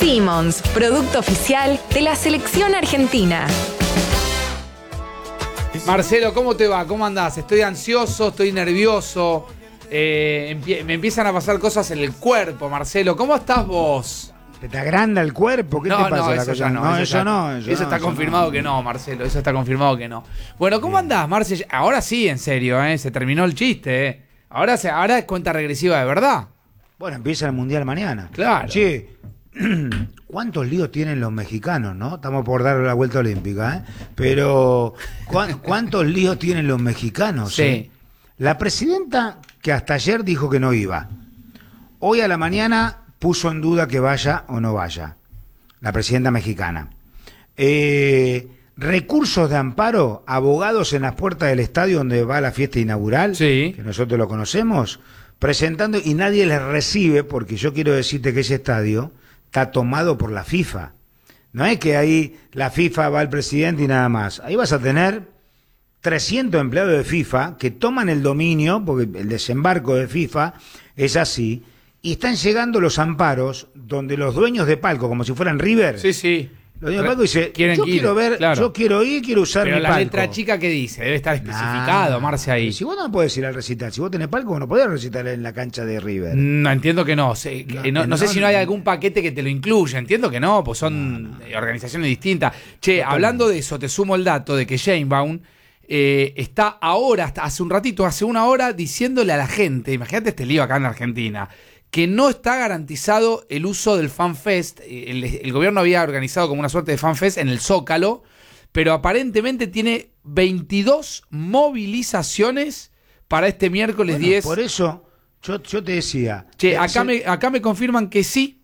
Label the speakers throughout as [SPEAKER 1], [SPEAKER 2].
[SPEAKER 1] Simmons, producto oficial de la selección argentina.
[SPEAKER 2] Marcelo, ¿cómo te va? ¿Cómo andás? Estoy ansioso, estoy nervioso. Me empiezan a pasar cosas en el cuerpo, Marcelo. ¿Cómo estás vos?
[SPEAKER 3] ¿Te agranda el cuerpo? ¿Qué te pasa?
[SPEAKER 2] No, eso ya no. Eso está confirmado que no, Marcelo. Eso está confirmado que no. Bueno, ¿cómo andás, Marcelo? Ahora sí, en serio, se terminó el chiste, Ahora es cuenta regresiva de verdad.
[SPEAKER 3] Bueno, empieza el Mundial mañana.
[SPEAKER 2] Claro.
[SPEAKER 3] Che, ¿cuántos líos tienen los mexicanos, no? Estamos por dar la vuelta olímpica, Pero, ¿cuántos líos tienen los mexicanos?
[SPEAKER 2] Sí.
[SPEAKER 3] La presidenta, que hasta ayer dijo que no iba, hoy a la mañana puso en duda que vaya o no vaya. La presidenta mexicana. Recursos de amparo, abogados en las puertas del estadio donde va la fiesta inaugural,
[SPEAKER 2] sí,
[SPEAKER 3] que nosotros lo conocemos, presentando y nadie les recibe, porque yo quiero decirte que ese estadio está tomado por la FIFA. No es que ahí la FIFA va al presidente y nada más. Ahí vas a tener 300 empleados de FIFA que toman el dominio, porque el desembarco de FIFA es así, y están llegando los amparos donde los dueños de palco, como si fueran River,
[SPEAKER 2] sí.
[SPEAKER 3] los dueños de palco dicen, yo quiero ver, claro, yo quiero ir, quiero usar
[SPEAKER 2] pero
[SPEAKER 3] mi
[SPEAKER 2] la
[SPEAKER 3] palco.
[SPEAKER 2] letra chica que dice, debe estar especificado, Marce, ahí.
[SPEAKER 3] Si vos no podés ir al recital, si vos tenés palco, no podés recitar en la cancha de River.
[SPEAKER 2] No, entiendo que no. No sé si no hay algún paquete que te lo incluya. Entiendo que no, pues son organizaciones distintas. Che, hablando de eso, te sumo el dato de que Sheinbaum está ahora, hasta hace un ratito, hace una hora, diciéndole a la gente, imagínate este lío acá en Argentina, que no está garantizado el uso del FanFest. El gobierno había organizado como una suerte de FanFest en el Zócalo, pero aparentemente tiene 22 movilizaciones para este miércoles 10.
[SPEAKER 3] Por eso yo te decía.
[SPEAKER 2] Che, acá me confirman que sí,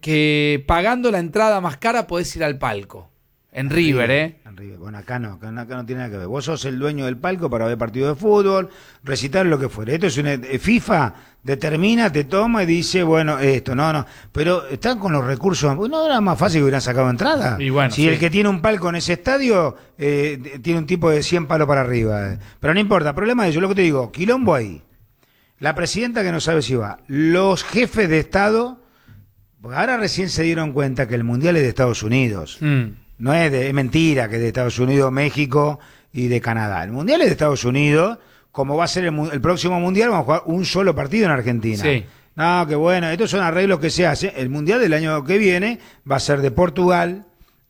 [SPEAKER 2] que pagando la entrada más cara podés ir al palco. En River,
[SPEAKER 3] En River. Bueno, acá no tiene nada que ver. Vos sos el dueño del palco para ver partidos de fútbol, recitar lo que fuera. Esto es una FIFA, determina, te toma y dice, bueno, esto, no. Pero están con los recursos. ¿No era más fácil que hubieran sacado entrada?
[SPEAKER 2] Y bueno,
[SPEAKER 3] si el que tiene un palco en ese estadio tiene un tipo de 100 palos para arriba. Pero no importa, problema de ello. Lo que te digo, quilombo ahí. La presidenta que no sabe si va. Los jefes de Estado, porque ahora recién se dieron cuenta que el Mundial es de Estados Unidos. No es mentira que es de Estados Unidos, México y de Canadá. El Mundial es de Estados Unidos, como va a ser el próximo Mundial, vamos a jugar un solo partido en Argentina.
[SPEAKER 2] Sí.
[SPEAKER 3] No, que bueno, estos son arreglos que se hacen. El Mundial del año que viene va a ser de Portugal,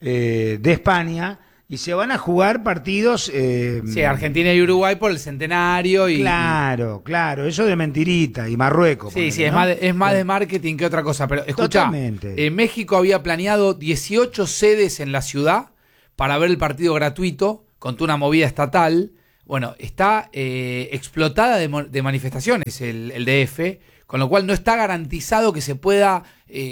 [SPEAKER 3] de España, y se van a jugar partidos...
[SPEAKER 2] sí, Argentina y Uruguay por el centenario. Y
[SPEAKER 3] Claro, eso de mentirita, y Marruecos.
[SPEAKER 2] Sí,
[SPEAKER 3] ponele,
[SPEAKER 2] ¿no?
[SPEAKER 3] Es
[SPEAKER 2] más de marketing que otra cosa. Pero escuchá,
[SPEAKER 3] totalmente.
[SPEAKER 2] México había planeado 18 sedes en la ciudad para ver el partido gratuito, con toda una movida estatal. Bueno, está explotada de manifestaciones el DF, con lo cual no está garantizado que se pueda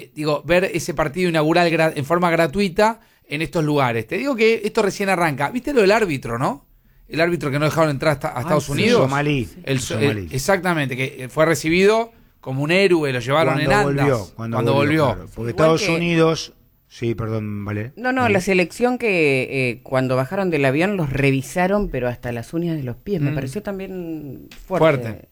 [SPEAKER 2] ver ese partido inaugural en forma gratuita en estos lugares. Te digo que esto recién arranca. ¿Viste lo del árbitro, no? El árbitro que no dejaron entrar a Estados Unidos.
[SPEAKER 3] Somalí.
[SPEAKER 2] Exactamente, que fue recibido como un héroe, lo llevaron en andas. Cuando volvió.
[SPEAKER 3] Claro, porque Estados Unidos... Sí, perdón, Vale.
[SPEAKER 4] No, la selección que cuando bajaron del avión los revisaron, pero hasta las uñas de los pies. Me pareció también fuerte.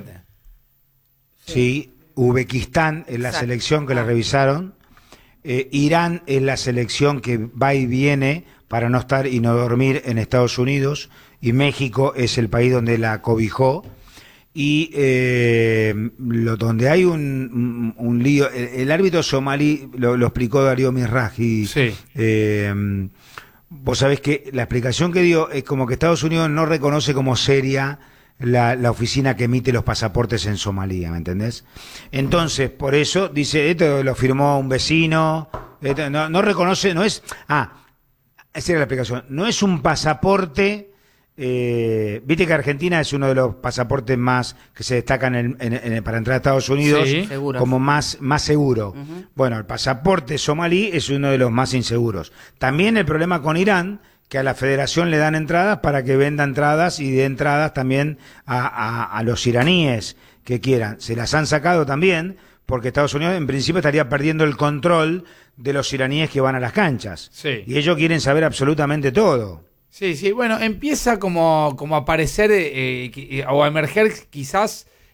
[SPEAKER 3] Sí, Uzbekistán es la selección que la revisaron. Irán es la selección que va y viene para no estar y no dormir en Estados Unidos, y México es el país donde la cobijó, y donde hay un lío, el árbitro somalí lo explicó Darío Mizrahi.
[SPEAKER 2] Sí.
[SPEAKER 3] Vos sabés que la explicación que dio es como que Estados Unidos no reconoce como seria la oficina que emite los pasaportes en Somalia, ¿me entendés? Entonces, por eso, dice, esto lo firmó un vecino, no reconoce, no es... esa era la explicación, no es un pasaporte... viste que Argentina es uno de los pasaportes más que se destacan para entrar a Estados Unidos,
[SPEAKER 2] sí,
[SPEAKER 3] como más seguro. Bueno, el pasaporte somalí es uno de los más inseguros. También el problema con Irán, que a la federación le dan entradas para que venda entradas y dé entradas también a los iraníes que quieran. Se las han sacado también porque Estados Unidos en principio estaría perdiendo el control de los iraníes que van a las canchas.
[SPEAKER 2] Sí.
[SPEAKER 3] Y ellos quieren saber absolutamente todo.
[SPEAKER 2] Sí, bueno, empieza como a aparecer o a emerger quizás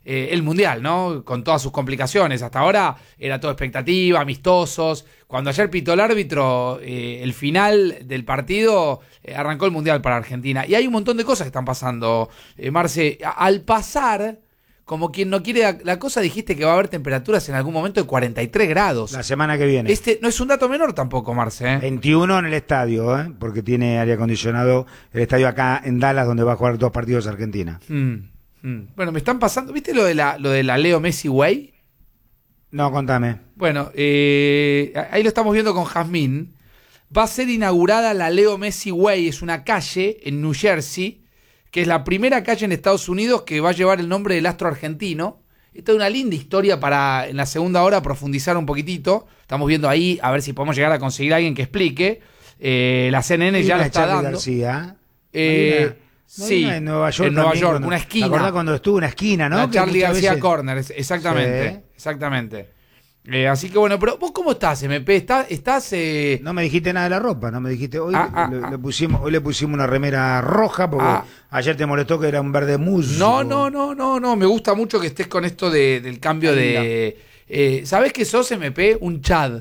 [SPEAKER 2] el Mundial, ¿no? Con todas sus complicaciones. Hasta ahora era todo expectativa, amistosos. Cuando ayer pitó el árbitro, el final del partido arrancó el Mundial para Argentina. Y hay un montón de cosas que están pasando, Marce. Al pasar, como quien no quiere la cosa, dijiste que va a haber temperaturas en algún momento de 43 grados.
[SPEAKER 3] La semana que viene.
[SPEAKER 2] No es un dato menor tampoco, Marce.
[SPEAKER 3] 21 en el estadio, porque tiene aire acondicionado el estadio acá en Dallas, donde va a jugar 2 partidos Argentina.
[SPEAKER 2] Bueno, me están pasando, ¿viste lo de la Leo Messi Way?
[SPEAKER 3] No, contame.
[SPEAKER 2] Bueno, ahí lo estamos viendo con Jazmín. Va a ser inaugurada la Leo Messi Way, es una calle en New Jersey, que es la primera calle en Estados Unidos que va a llevar el nombre del astro argentino. Esta es una linda historia para en la segunda hora profundizar un poquitito. Estamos viendo ahí a ver si podemos llegar a conseguir a alguien que explique. La CNN ya lo está
[SPEAKER 3] Charly
[SPEAKER 2] dando.
[SPEAKER 3] García.
[SPEAKER 2] Sí,
[SPEAKER 3] en Nueva York.
[SPEAKER 2] En Nueva
[SPEAKER 3] también,
[SPEAKER 2] York, una esquina.
[SPEAKER 3] ¿Te acordás cuando estuvo una esquina, no?
[SPEAKER 2] La Charly García
[SPEAKER 3] veces...
[SPEAKER 2] Corner, exactamente.
[SPEAKER 3] Sí.
[SPEAKER 2] Exactamente. Así que bueno, pero ¿vos cómo estás, MP? ¿Estás
[SPEAKER 3] No me dijiste nada de la ropa, no me dijiste. Hoy le pusimos una remera roja porque ayer te molestó que era un verde musgo.
[SPEAKER 2] No. Me gusta mucho que estés con esto del cambio de. ¿Sabés qué sos, MP? Un Chad.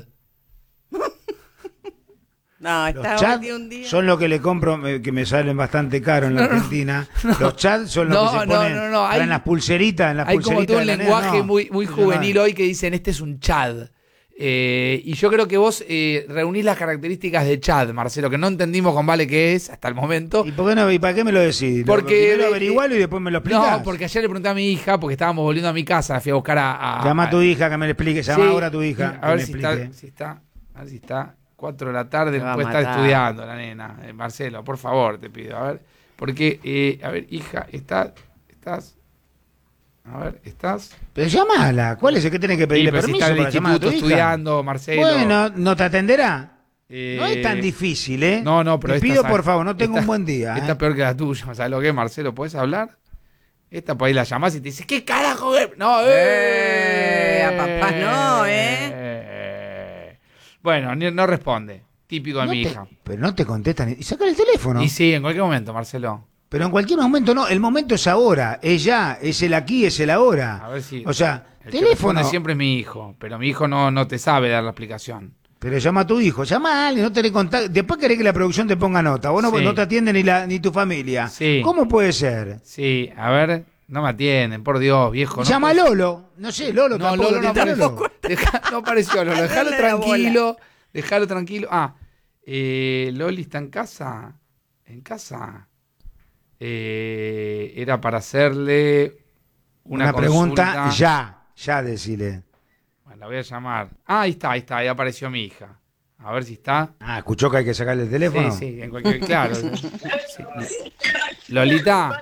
[SPEAKER 4] No,
[SPEAKER 3] Los Chad
[SPEAKER 4] un día.
[SPEAKER 3] son los que le compro, que me salen bastante caro en la Argentina. Los Chad son los que se ponen en las pulseritas. En las
[SPEAKER 2] hay
[SPEAKER 3] pulseritas
[SPEAKER 2] como todo un
[SPEAKER 3] de la
[SPEAKER 2] lenguaje
[SPEAKER 3] nena,
[SPEAKER 2] muy juvenil hoy que dicen, este es un Chad. Y yo creo que vos reunís las características de Chad, Marcelo, que no entendimos con Vale qué es hasta el momento.
[SPEAKER 3] ¿Y por qué no? ¿Y para qué me lo decís?
[SPEAKER 2] Porque
[SPEAKER 3] primero averigualo y después me lo explicás.
[SPEAKER 2] No, porque ayer le pregunté a mi hija, porque estábamos volviendo a mi casa, la fui a buscar
[SPEAKER 3] Llama a tu hija que me lo explique. Llama ahora a tu hija.
[SPEAKER 2] A ver si está. A ver si está. 4 de la tarde, no puede estar estudiando la nena. Marcelo, por favor, te pido. A ver, porque, a ver, hija, ¿estás? A ver, ¿estás?
[SPEAKER 3] Pero llamala. ¿Cuál es el que tenés que pedirle permiso
[SPEAKER 2] si está en el
[SPEAKER 3] para llamar a tu
[SPEAKER 2] instituto
[SPEAKER 3] hija?
[SPEAKER 2] estudiando, Marcelo.
[SPEAKER 3] Bueno, ¿no te atenderá? No es tan difícil, ¿eh?
[SPEAKER 2] No, pero
[SPEAKER 3] te pido, por favor, no tengo un buen día.
[SPEAKER 2] Esta es peor que la tuya. ¿Sabes lo que es, Marcelo? ¿Podés hablar? Esta por ahí la llamás y te dice, ¿qué carajo? No,
[SPEAKER 4] a papá no,
[SPEAKER 2] Bueno, no responde. Típico de mi hija.
[SPEAKER 3] Pero no te contestan. Y sacar el teléfono.
[SPEAKER 2] Y sí, en cualquier momento, Marcelo.
[SPEAKER 3] Pero en cualquier momento no. El momento es ahora. Es ya. Es el aquí, es el ahora.
[SPEAKER 2] A ver si.
[SPEAKER 3] O sea,
[SPEAKER 2] el
[SPEAKER 3] teléfono.
[SPEAKER 2] Que siempre es mi hijo. Pero mi hijo no te sabe dar la explicación.
[SPEAKER 3] Pero llama a tu hijo. Llama a alguien. No tenés contacto. Después querés que la producción te ponga nota. Vos no te atiende ni tu familia.
[SPEAKER 2] Sí.
[SPEAKER 3] ¿Cómo puede ser?
[SPEAKER 2] Sí, a ver. No me atienden, por Dios, viejo.
[SPEAKER 3] Llama a Lolo. No sé, Lolo tampoco.
[SPEAKER 2] Lolo no apareció. No apareció Lolo. Déjalo tranquilo. Déjalo tranquilo. Loli está en casa. En casa. Era para hacerle una
[SPEAKER 3] pregunta. Ya decile.
[SPEAKER 2] Bueno, la voy a llamar. Ahí está. Ahí apareció mi hija. A ver si está.
[SPEAKER 3] ¿Escuchó que hay que sacarle el teléfono?
[SPEAKER 2] Sí, en cualquier. Claro. Sí. Lolita,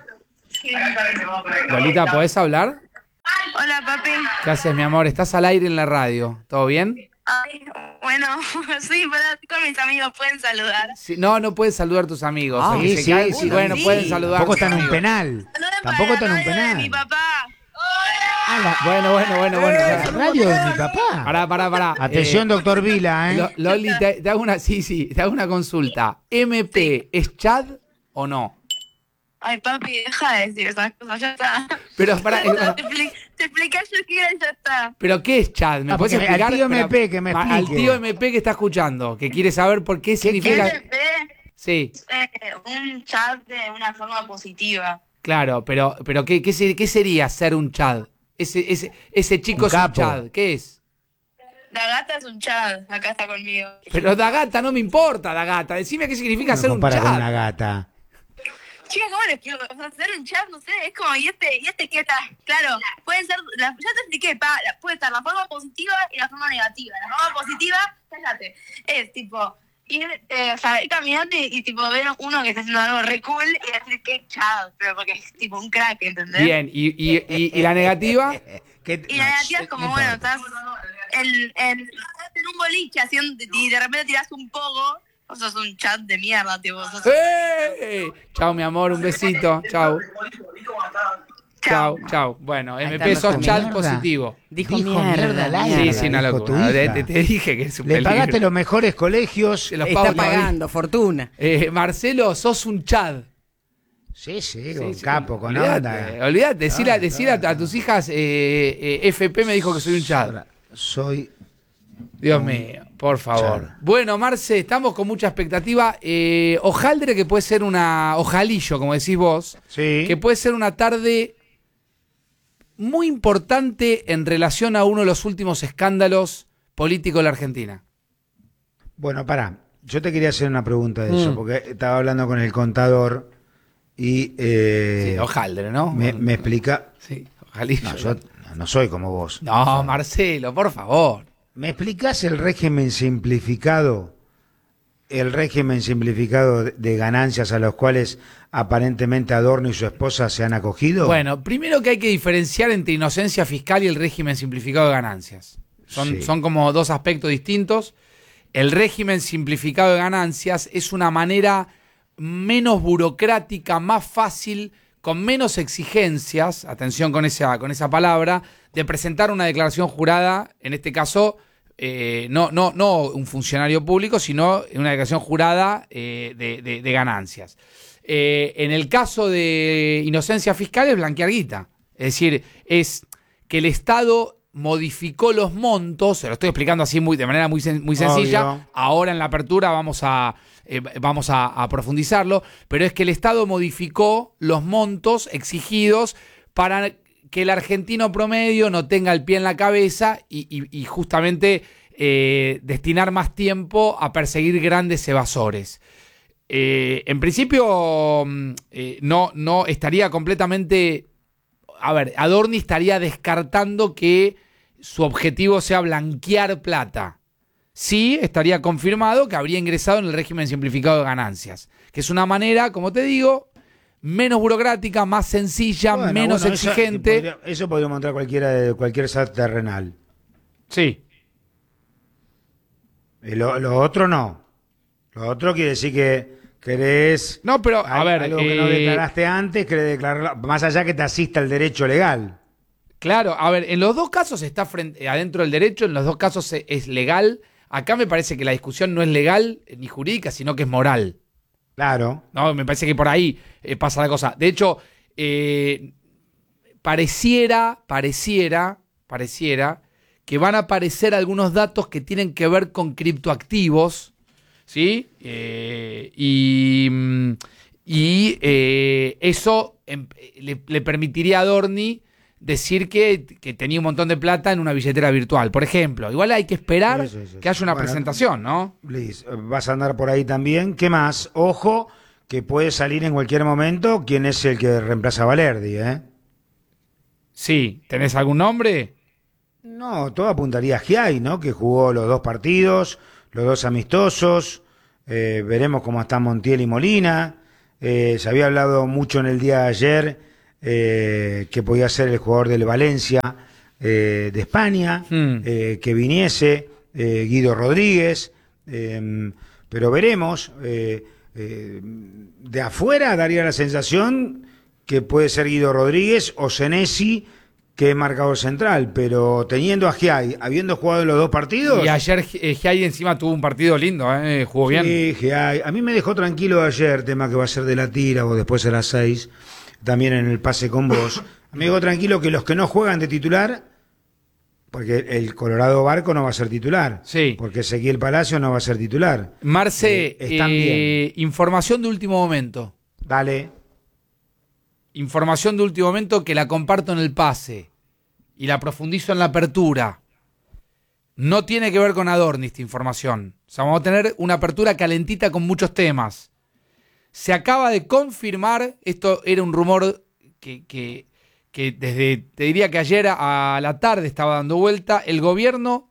[SPEAKER 2] ¿podés hablar?
[SPEAKER 5] Hola, papi.
[SPEAKER 2] ¿Qué haces, mi amor? Estás al aire en la radio. ¿Todo bien?
[SPEAKER 5] Ay, bueno, sí, con mis amigos pueden saludar.
[SPEAKER 2] Sí, no puedes saludar a tus amigos.
[SPEAKER 3] Sí.
[SPEAKER 2] Bueno, pueden saludar.
[SPEAKER 3] Tampoco está en un penal. Tampoco está en un penal.
[SPEAKER 5] De mi papá.
[SPEAKER 2] Bueno.
[SPEAKER 3] La radio de mi papá.
[SPEAKER 2] Pará.
[SPEAKER 3] Atención, doctor Vila,
[SPEAKER 2] Loli, te hago una consulta. ¿MP es Chad o no?
[SPEAKER 5] Ay, papi, deja de decir esas cosas, ya está.
[SPEAKER 2] Pero pará,
[SPEAKER 5] te expliqué yo qué era y ya está.
[SPEAKER 2] ¿Pero qué es Chad? ¿Me puedes explicar?
[SPEAKER 3] Al tío MP que me explique.
[SPEAKER 2] Al tío MP que está escuchando, que quiere saber por qué significa... Sí.
[SPEAKER 5] Un chat de una forma positiva.
[SPEAKER 2] Claro, pero ¿qué sería ser un Chad? Ese chico es un Chad. ¿Qué es?
[SPEAKER 5] Dagata es un chat, acá está conmigo.
[SPEAKER 2] Pero Dagata no me importa, Dagata. Decime qué significa ser un Chad.
[SPEAKER 3] Con una gata.
[SPEAKER 5] Chicas, ¿cómo les quiero hacer un chat? No sé, es como, ¿y este qué tal? Claro, puede ser, ya te expliqué, puede estar la forma positiva y la forma negativa. La forma positiva, fíjate, es tipo, ir caminando y tipo ver uno que está haciendo algo re cool y decir qué chat, pero porque es tipo un crack, ¿entendés?
[SPEAKER 2] Bien, ¿y la negativa?
[SPEAKER 5] Y la negativa es como, bueno, estás en un boliche haciendo, y de repente tirás un pogo. Vos sos un chat de mierda, tío.
[SPEAKER 2] Chao, mi amor, un besito. Chao. Bueno, MP sos chat positivo.
[SPEAKER 4] Dijo mierda al aire.
[SPEAKER 2] Sí, una locura. Te dije que es un peligro.
[SPEAKER 3] Le pagaste los mejores colegios.
[SPEAKER 4] Está pagando, fortuna.
[SPEAKER 2] Marcelo, sos un Chad.
[SPEAKER 3] Sí, con capo, con
[SPEAKER 2] olvidate,
[SPEAKER 3] onda.
[SPEAKER 2] Olvídate, decir a tus hijas, FP me dijo que soy un chad.
[SPEAKER 3] Soy...
[SPEAKER 2] Dios mío, por favor.
[SPEAKER 3] Chad.
[SPEAKER 2] Bueno, Marce, estamos con mucha expectativa. Hojaldre, que puede ser ojalillo, como decís vos,
[SPEAKER 3] Sí.
[SPEAKER 2] que puede ser una tarde muy importante en relación a uno de los últimos escándalos políticos de la Argentina.
[SPEAKER 3] Bueno, pará. Yo te quería hacer una pregunta de eso, porque estaba hablando con el contador y...
[SPEAKER 2] Sí, Hojaldre, ¿no?
[SPEAKER 3] Me explica...
[SPEAKER 2] Sí, ojalillo.
[SPEAKER 3] No, yo no soy como vos.
[SPEAKER 2] No, Marcelo, por favor.
[SPEAKER 3] ¿Me explicás el régimen simplificado? El régimen simplificado de ganancias a los cuales aparentemente Adorno y su esposa se han acogido.
[SPEAKER 2] Bueno, primero que hay que diferenciar entre inocencia fiscal y el régimen simplificado de ganancias. Son como dos aspectos distintos. El régimen simplificado de ganancias es una manera menos burocrática, más fácil, con menos exigencias, atención con esa palabra, de presentar una declaración jurada, en este caso, no un funcionario público, sino una declaración jurada de ganancias. En el caso de inocencia fiscal es blanquear guita. Es decir, es que el Estado modificó los montos, se lo estoy explicando así de manera muy sencilla.
[SPEAKER 3] Obvio.
[SPEAKER 2] Ahora en la apertura vamos a profundizarlo, pero es que el Estado modificó los montos exigidos para que el argentino promedio no tenga el pie en la cabeza y justamente destinar más tiempo a perseguir grandes evasores. En principio no estaría completamente... A ver, Adorni estaría descartando que su objetivo sea blanquear plata. Sí, estaría confirmado que habría ingresado en el régimen simplificado de ganancias, que es una manera, como te digo, menos burocrática, más sencilla, menos exigente.
[SPEAKER 3] Eso podría montar cualquiera de cualquier SAT terrenal.
[SPEAKER 2] Sí.
[SPEAKER 3] Lo otro no. Lo otro quiere decir que querés...
[SPEAKER 2] No, pero, a ver...
[SPEAKER 3] Algo que no declaraste antes, querés declararlo, más allá que te asista el derecho legal.
[SPEAKER 2] Claro, a ver, en los dos casos está adentro del derecho, en los dos casos es legal. Acá me parece que la discusión no es legal ni jurídica, sino que es moral.
[SPEAKER 3] Claro.
[SPEAKER 2] No, me parece que por ahí pasa la cosa. De hecho, pareciera que van a aparecer algunos datos que tienen que ver con criptoactivos, ¿sí? Eso le permitiría a Adorni decir que tenía un montón de plata en una billetera virtual, por ejemplo. Igual hay que esperar que haya una presentación, ¿no?
[SPEAKER 3] Liz, vas a andar por ahí también. ¿Qué más? Ojo, que puede salir en cualquier momento quién es el que reemplaza a Valerdi, ¿eh?
[SPEAKER 2] Sí, ¿tenés algún nombre?
[SPEAKER 3] No, todo apuntaría a Giai, ¿no? Que jugó los dos partidos, los dos amistosos. Veremos cómo están Montiel y Molina. Se había hablado mucho en el día de ayer que podía ser el jugador del Valencia de España, que viniese Guido Rodríguez, pero veremos. De afuera daría la sensación que puede ser Guido Rodríguez o Senesi, que es marcador central, pero teniendo a Giai, habiendo jugado los dos partidos...
[SPEAKER 2] Y ayer Giai encima tuvo un partido lindo, jugó bien.
[SPEAKER 3] Sí, Giai. A mí me dejó tranquilo ayer, tema que va a ser de la tira o después a las 6, también en el pase con vos. Me dejó tranquilo que los que no juegan de titular, porque el Colorado Barco no va a ser titular,
[SPEAKER 2] sí,
[SPEAKER 3] porque Ezequiel Palacio no va a ser titular.
[SPEAKER 2] Marce,
[SPEAKER 3] están bien.
[SPEAKER 2] Información de último momento.
[SPEAKER 3] Dale.
[SPEAKER 2] Información de último momento que la comparto en el pase y la profundizo en la apertura. No tiene que ver con Adorni esta información. O sea, vamos a tener una apertura calentita con muchos temas. Se acaba de confirmar, esto era un rumor que desde, te diría que ayer a la tarde estaba dando vuelta, el gobierno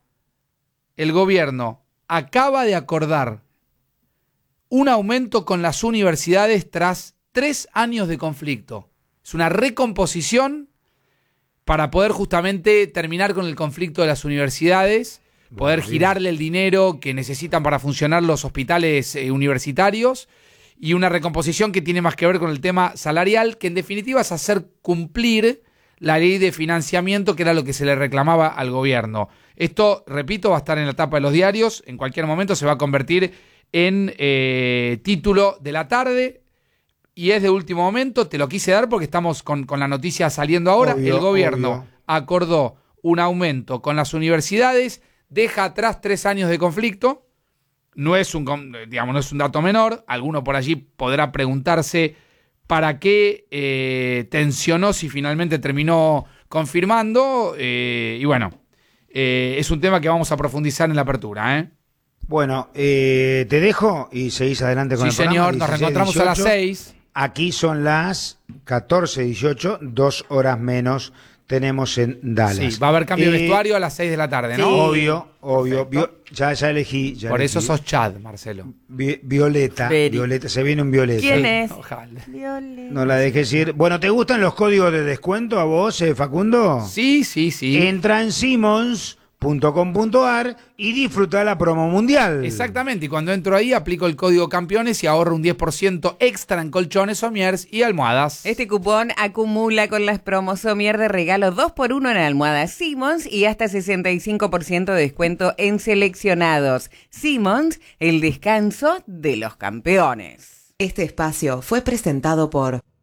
[SPEAKER 2] acaba de acordar un aumento con las universidades tras 3 años de conflicto. Es una recomposición para poder justamente terminar con el conflicto de las universidades, poder girarle el dinero que necesitan para funcionar los hospitales universitarios, y una recomposición que tiene más que ver con el tema salarial, que en definitiva es hacer cumplir la ley de financiamiento, que era lo que se le reclamaba al gobierno. Esto, repito, va a estar en la tapa de los diarios, en cualquier momento se va a convertir en título de la tarde. y es de último momento, te lo quise dar porque estamos con la noticia saliendo ahora.
[SPEAKER 3] Obvio,
[SPEAKER 2] el gobierno
[SPEAKER 3] obvio.
[SPEAKER 2] acordó un aumento con las universidades, deja atrás 3 años de conflicto. No es un dato menor. Alguno por allí podrá preguntarse para qué tensionó si finalmente terminó confirmando. Y bueno, es un tema que vamos a profundizar en la apertura.
[SPEAKER 3] Bueno, te dejo y seguís adelante con
[SPEAKER 2] Sí,
[SPEAKER 3] el programa.
[SPEAKER 2] señor, nos
[SPEAKER 3] 16,
[SPEAKER 2] reencontramos a las
[SPEAKER 3] 18.
[SPEAKER 2] 6.
[SPEAKER 3] Aquí son las 14:18, 2 horas menos tenemos en Dallas.
[SPEAKER 2] Sí, va a haber cambio de vestuario a las 6 de la tarde, ¿no?
[SPEAKER 3] Obvio. Ya elegí.
[SPEAKER 2] Por eso sos Chad, Marcelo.
[SPEAKER 3] Violeta,
[SPEAKER 4] Veri.
[SPEAKER 3] Violeta, se viene un Violeta.
[SPEAKER 4] ¿Quién es?
[SPEAKER 2] Ojalá.
[SPEAKER 3] No la dejes ir. Bueno, ¿te gustan los códigos de descuento a vos, Facundo?
[SPEAKER 2] Sí.
[SPEAKER 3] Entra en Simmons.com.ar y disfruta la promo mundial.
[SPEAKER 2] Exactamente, y cuando entro ahí aplico el código campeones y ahorro un 10% extra en colchones, sommiers y almohadas.
[SPEAKER 4] Este cupón acumula con las promos Somier de regalo 2x1 en almohadas Simmons y hasta 65% de descuento en seleccionados. Simmons, el descanso de los campeones.
[SPEAKER 6] Este espacio fue presentado por